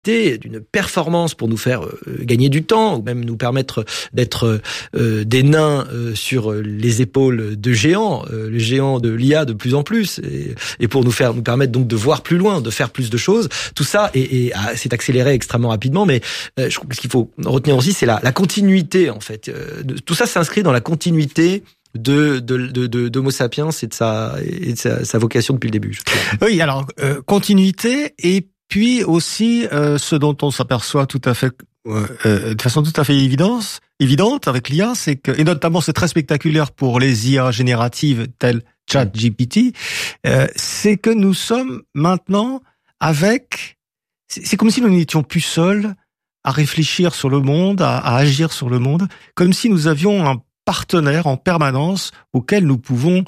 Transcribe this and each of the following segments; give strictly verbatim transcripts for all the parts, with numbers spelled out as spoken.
d'une performance pour nous faire euh, gagner du temps ou même nous permettre d'être euh, des nains euh, sur les épaules de géants, euh, les géants de l'I A de plus en plus, et, et pour nous faire nous permettre donc de voir plus loin, de faire plus de choses. Tout ça et, et ah, c'est accéléré extrêmement rapidement, mais euh, je crois que ce qu'il faut retenir aussi, c'est la, la continuité en fait. Euh, de, tout ça s'inscrit dans la continuité de de de, de d'Homo sapiens et de sa et de sa, sa vocation depuis le début. Oui, alors euh, continuité et puis aussi, euh, ce dont on s'aperçoit tout à fait, euh, de façon tout à fait évidente, évidente avec l'I A, c'est que, et notamment c'est très spectaculaire pour les I A génératives telles ChatGPT, euh, c'est que nous sommes maintenant avec, c'est, c'est comme si nous n'étions plus seuls à réfléchir sur le monde, à, à agir sur le monde, comme si nous avions un partenaire en permanence auquel nous pouvons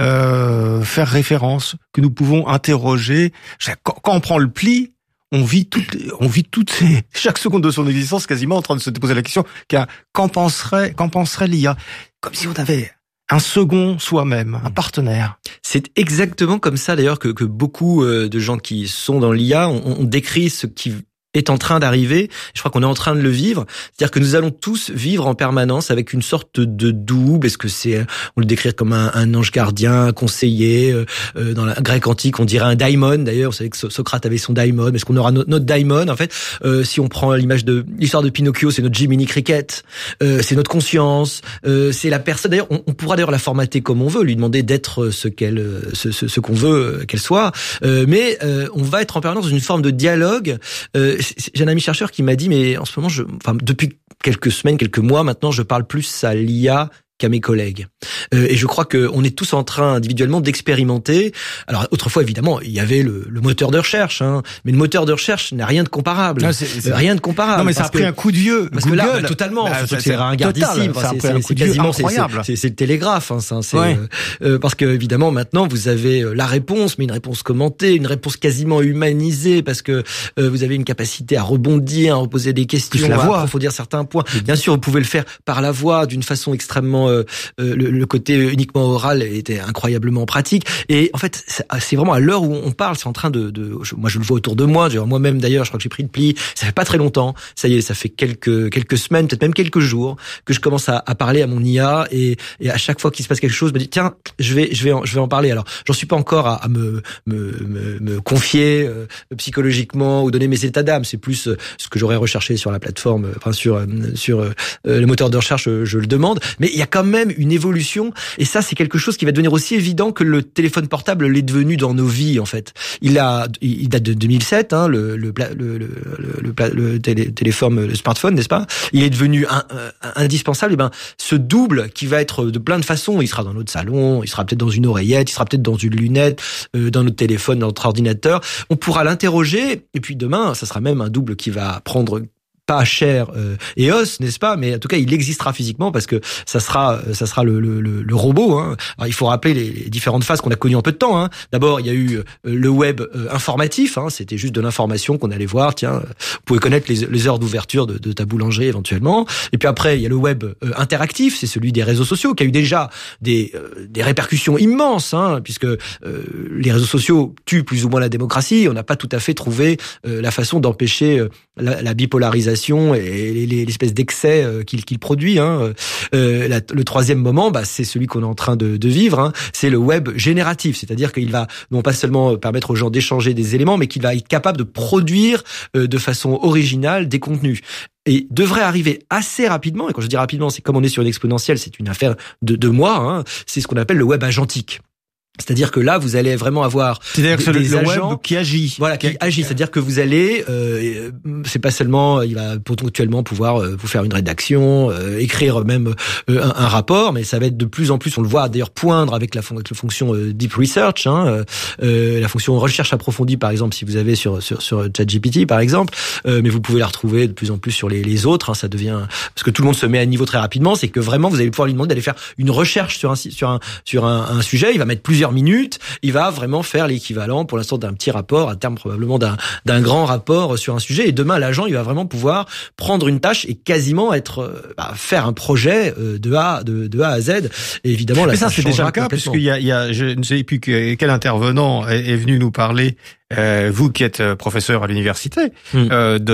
euh, faire référence, que nous pouvons interroger. Quand, quand on prend le pli, on vit toutes, on vit toutes ces, chaque seconde de son existence quasiment en train de se poser la question qu'en penserait, qu'en penserait l'I A, comme si on avait un second soi-même, un partenaire. C'est exactement comme ça d'ailleurs que, que beaucoup de gens qui sont dans l'I A ont, ont décrit ce qui est en train d'arriver. Je crois qu'on est en train de le vivre. C'est-à-dire que nous allons tous vivre en permanence avec une sorte de double. Est-ce que c'est, on le décrit comme un, un ange gardien, un conseiller. Euh, dans la grec antique, on dirait un daimon. D'ailleurs, vous savez que Socrate avait son daimon. Est-ce qu'on aura notre, notre daimon? En fait, euh, si on prend l'image de l'histoire de Pinocchio, c'est notre Jiminy Cricket. Euh, c'est notre conscience. Euh, c'est la personne. D'ailleurs, on, on pourra d'ailleurs la formater comme on veut, lui demander d'être ce qu'elle, ce, ce, ce qu'on veut qu'elle soit. Euh, mais euh, on va être en permanence dans une forme de dialogue. Euh, J'ai un ami chercheur qui m'a dit, mais en ce moment, je, enfin, depuis quelques semaines, quelques mois maintenant, je parle plus à l'I A qu'à mes collègues. Euh, et je crois que on est tous en train individuellement d'expérimenter. Alors autrefois évidemment il y avait le, le moteur de recherche, hein, mais le moteur de recherche n'a rien de comparable. Non, c'est, c'est... Euh, rien de comparable. Non mais ça a pris que, un coup de vieux. Parce Google, que là, bah, totalement. Bah, c'est, c'est, c'est ringardissime. Total, c'est, c'est, c'est quasiment c'est, c'est, c'est le télégraphe. Hein, ça, c'est, ouais. euh, parce que évidemment maintenant vous avez la réponse, mais une réponse commentée, une réponse quasiment humanisée, parce que euh, vous avez une capacité à rebondir, à reposer des questions, à approfondir certains points. Bien sûr, vous pouvez le faire par la voix d'une façon extrêmement euh, euh, le, le côté uniquement oral était incroyablement pratique. Et en fait, c'est vraiment à l'heure où on parle, c'est en train de, de je, moi je le vois autour de moi, moi-même d'ailleurs, je crois que j'ai pris le pli, ça fait pas très longtemps, ça y est, ça fait quelques quelques semaines, peut-être même quelques jours que je commence à, à parler à mon I A et, et à chaque fois qu'il se passe quelque chose, je me dis tiens, je vais je vais en, je vais en parler. Alors, j'en suis pas encore à, à me, me me me confier euh, psychologiquement ou donner mes états d'âme, c'est plus euh, ce que j'aurais recherché sur la plateforme, enfin sur euh, sur euh, le moteur de recherche, je, je le demande, mais il y a quand même une évolution. Et ça, c'est quelque chose qui va devenir aussi évident que le téléphone portable l'est devenu dans nos vies, en fait. Il a, il date de deux mille sept, hein, le, le, le, le, le, le télé, téléphone, le smartphone, n'est-ce pas? Il est devenu un, un, indispensable. Et ben, ce double qui va être de plein de façons, il sera dans notre salon, il sera peut-être dans une oreillette, il sera peut-être dans une lunette, euh, dans notre téléphone, dans notre ordinateur. On pourra l'interroger. Et puis demain, ça sera même un double qui va prendre pas chair euh, et os, n'est-ce pas? Mais en tout cas, il existera physiquement parce que ça sera, ça sera le, le, le robot. Hein. Alors, il faut rappeler les, les différentes phases qu'on a connues en peu de temps. Hein. D'abord, il y a eu euh, le web euh, informatif. Hein. C'était juste de l'information qu'on allait voir. Tiens, vous pouvez connaître les, les heures d'ouverture de, de ta boulangerie éventuellement. Et puis après, il y a le web euh, interactif. C'est celui des réseaux sociaux qui a eu déjà des, euh, des répercussions immenses, hein, puisque euh, les réseaux sociaux tuent plus ou moins la démocratie. On n'a pas tout à fait trouvé euh, la façon d'empêcher euh, la, la bipolarisation et l'espèce d'excès qu'il, qu'il produit. Hein. Euh, la, le troisième moment, bah, c'est celui qu'on est en train de, de vivre. Hein. C'est le web génératif, c'est-à-dire qu'il va non pas seulement permettre aux gens d'échanger des éléments, mais qu'il va être capable de produire euh, de façon originale des contenus. Et devrait arriver assez rapidement, et quand je dis rapidement, c'est comme on est sur une exponentielle, c'est une affaire de, de mois, hein. C'est ce qu'on appelle le web agentique. C'est-à-dire que là, vous allez vraiment avoir c'est-à-dire des, que des le agents web qui agit. Voilà, qui agit. C'est-à-dire que vous allez, euh, c'est pas seulement, il va ponctuellement pouvoir euh, vous faire une rédaction, euh, écrire même euh, un, un rapport, mais ça va être de plus en plus, on le voit d'ailleurs poindre avec la, avec la fonction euh, Deep Research, hein, euh, la fonction recherche approfondie, par exemple, si vous avez sur sur, sur ChatGPT, par exemple, euh, mais vous pouvez la retrouver de plus en plus sur les, les autres. Hein, ça devient parce que tout le monde se met à niveau très rapidement, c'est que vraiment vous allez pouvoir lui demander d'aller faire une recherche sur un sur un sur un, un sujet. Il va mettre plusieurs minutes, il va vraiment faire l'équivalent pour l'instant d'un petit rapport, à terme probablement d'un, d'un grand rapport sur un sujet, et demain l'agent il va vraiment pouvoir prendre une tâche et quasiment être bah, faire un projet de A de, de A à Z, et évidemment là, mais ça, ça c'est déjà le cas, puisqu'il y a, il y a je ne sais plus quel intervenant est, est venu nous parler, euh, vous qui êtes professeur à l'université, hum. euh, de